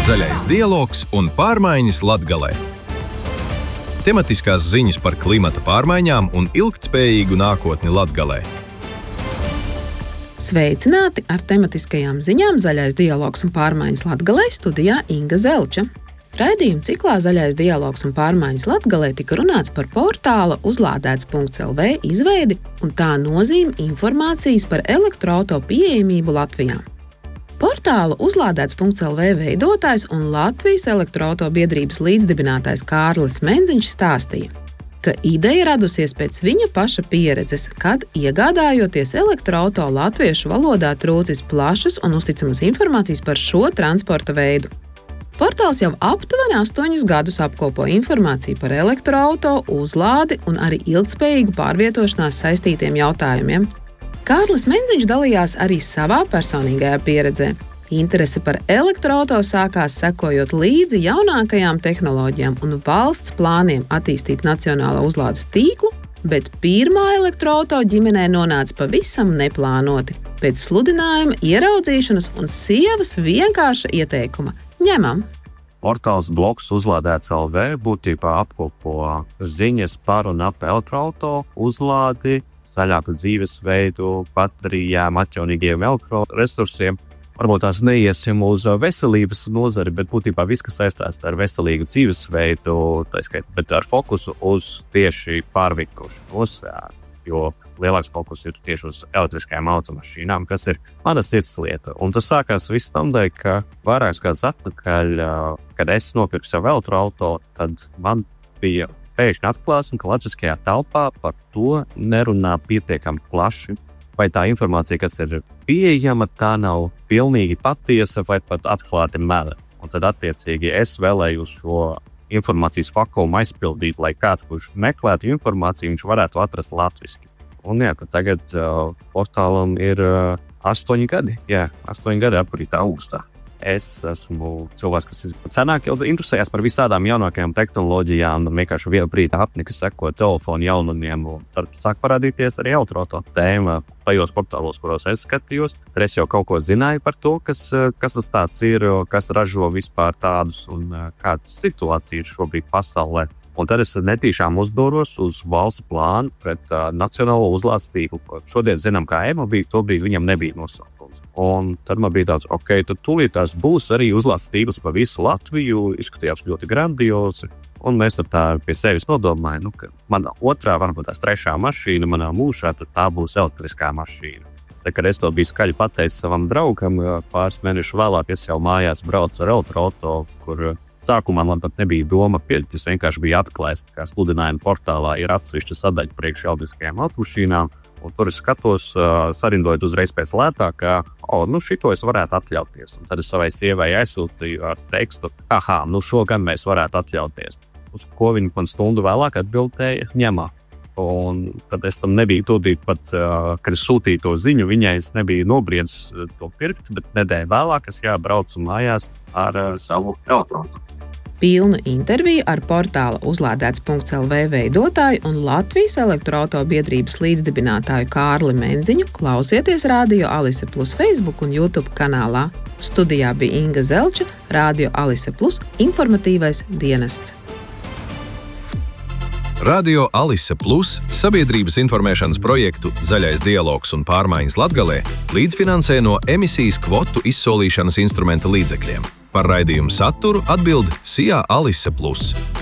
Zaļais dialogs un pārmaiņas Latgalē. Tematiskās ziņas par klimata pārmaiņām un ilgtspējīgu nākotni Latgalē. Sveicināti ar tematiskajām ziņām Zaļais dialogs un pārmaiņas Latgalē studijā Inga Zelča. Raidījuma ciklā Zaļais dialogs un pārmaiņas Latgalē tika runāts par portāla uzlādēts.lv izveidi un tā nozīmi informācijas par elektroauto pieejamību Latvijā. Portāla uzlādēts.lv veidotājs un Latvijas elektroauto biedrības līdzdibinātājs Kārlis Menziņš stāstīja, ka ideja radusies pēc viņa paša pieredzes, kad iegādājoties elektroauto latviešu valodā trūcis plašas un uzticamas informācijas par šo transporta veidu. Portāls jau aptuveni 8 gadus apkopo informāciju par elektroauto, uzlādi un arī ilgtspējīgu pārvietošanās saistītiem jautājumiem. Kārlis Menziņš dalījās arī savā personīgajā pieredzē. Interese par elektroauto sākās sekojot līdzi jaunākajām tehnoloģijām un valsts plāniem attīstīt nacionālo uzlādes tīklu, bet pirmā elektroauto ģimenē nonāca pavisam neplānoti. Pēc sludinājuma, ieraudzīšanas un sievas vienkārša ieteikuma – ņemam! Portāls blogs uzlādēts LV būtībā apkopo ziņas par un ap elektroauto, uzlādi, zaļāku dzīvesveidu, baterijām, atjaunīgiem elektroresursiem. Varbūt tās neiesim uz veselības nozari, bet būtībā viss, kas saistās ar veselīgu dzīvesveidu, bet ar fokusu uz tieši pārvikošanos, jo lielāks fokus ir tieši uz elektriskajām automašīnām, kas ir mana sirdslieta. Un tas sākās viss tamdēļ, ka vairākus gadus atpakaļ, kad es nopirku savu elektroauto, tad man bija pēkšņi atklāsme, ka latviskajā telpā par to nerunā pietiekami plaši. Vai tā informācija, kas ir pieejama, tā nav pilnīgi patiesa vai pat atklāti meli. Un tad attiecīgi es vēlējos šo informācijas vakuumu aizpildīt, lai kāds, kurš meklētu informāciju, viņš varētu atrast latviski. Un tad tagad portālam ir 8 gadi. 8 gadi aprītā augustā. Es esmu cilvēks, kas senāk jau interesējās par visādām jaunākajām tehnoloģijām, un vienkārši vienu brīdi apnika sekot telefonu jaunumiem, un tad sāk parādīties arī elektroauto tēma tajos portālos, kuros es skatījos. Tad es jau kaut ko zināju par to, kas tas tāds ir, kas ražo vispār tādus un kāda situācija ir šobrīd pasaulē. Un tad es netīšām uzdoros uz valsts plānu pret nacionālo uzlādes tīklu. Šodien zinām, kā e-mobīļi, tobrīd viņam nebija nosaukums. Un tad man bija tāds, tad tūlīt tās būs arī uzlādes tīkls pa visu Latviju, izskatījās ļoti grandiozi. Un mēs tā pie sevis nodomājam, ka mana otrā, varbūt tās trešā mašīna manā mūžā, tad tā būs elektriskā mašīna. Tad, kad es to biju skaļi pateicis savam draugam, pāris mēnešus vēlāk es jau mājās braucu ar elektroauto, kur sākumā man pat nebija doma pirkt, es vienkārši biju atklājis, kā sludinājuma portālā ir atsevišķa sadaļa priekš elektriskajām automašīnām, un tur es skatos, sarindojot uzreiz pēc lētākā, šito es varētu atļauties. Un tad es savai sievai aizsūtīju ar tekstu, šo gan mēs varētu atļauties. Uz ko viņa man stundu vēlāk atbildēja, ņemā. Un tad es tam nebiju tūlīt pat, kad es sūtīju to ziņu, viņai es nebiju nobriedis to pirkt, bet nedēļu vēlāk es braucu mājās ar savu elektroauto. Pilnu interviju ar portāla uzlādēts.lv veidotāju un Latvijas elektroauto biedrības līdzdibinātāju Kārli Menziņu klausieties Radio Alise Plus Facebook un YouTube kanālā. Studijā bija Inga Zelča, Radio Alise Plus informatīvais dienests. Radio Alise Plus sabiedrības informēšanas projektu Zaļais dialogs un pārmaiņas Latgalē līdzfinansē no emisijas kvotu izsolīšanas instrumenta līdzekļiem. Par raidījumu saturu atbild SIA Alise Plus.